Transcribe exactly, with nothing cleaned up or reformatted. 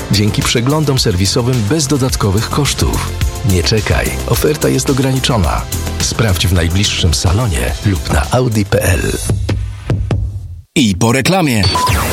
dzięki przeglądom serwisowym bez dodatkowych kosztów. Nie czekaj, oferta jest ograniczona. Sprawdź w najbliższym salonie lub na audi kropka p l. I po reklamie.